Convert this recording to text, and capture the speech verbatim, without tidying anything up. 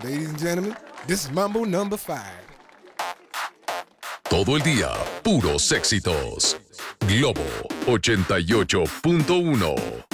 Ladies and gentlemen, this is Mambo number five. Todo el día, puros éxitos. Globo ochenta y ocho punto uno.